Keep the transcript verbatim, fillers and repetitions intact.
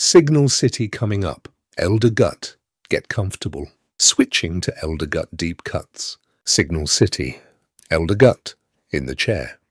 Signal City coming up. Elder Gut, get comfortable. Switching to Elder Gut deep cuts. Signal City. Elder Gut in the chair.